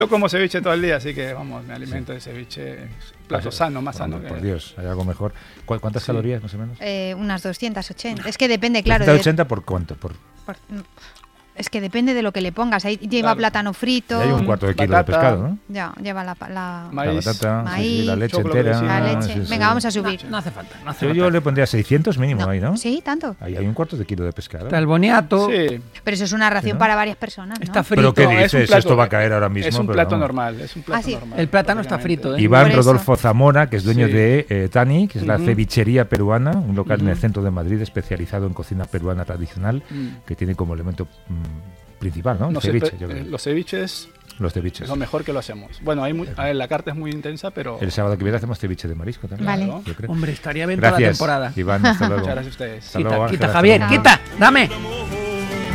Yo como ceviche todo el día, así que vamos, me alimento de ceviche. Plato sano, más sano. Por Dios, hay algo mejor. ¿Cuántas calorías más o menos? Unas 280. Es que depende, claro. 280 por cuánto. Es que depende de lo que le pongas. Ahí lleva plátano frito. Y hay un cuarto de kilo de pescado, ¿no? Ya, lleva la maíz, patata, maíz, la leche entera. La leche. Venga, vamos a subir. No hace falta. Yo le pondría 600 mínimo ahí, ¿no? Sí, tanto. Ahí hay un cuarto de kilo de pescado. Está el boniato. Sí. Pero eso es una ración para varias personas, ¿no? Está frito. ¿Pero qué Es un dices? plato- Esto va a caer ahora mismo. Es un pero plato no. normal, es un plato sí. normal. El plátano está prácticamente. frito, ¿eh? Iván Por eso. Rodolfo Zamora, que es dueño Sí. de Tani, que es la Ujú. cevichería peruana, un local en el centro de Madrid especializado en cocina peruana tradicional, que tiene como elemento principal, ¿no? El No sé, ceviche, yo creo. los ceviches Los es ceviches. lo mejor que lo hacemos. Bueno, a ver, la carta es muy intensa, pero... El sábado que viene hacemos ceviche de marisco también. Vale. Yo creo. Hombre, estaría bien toda la Gracias, temporada. Iván, hasta luego. Muchas gracias a ustedes. Hasta luego, Quita, Ángel, quita, hasta Javier, luego. quita, dame.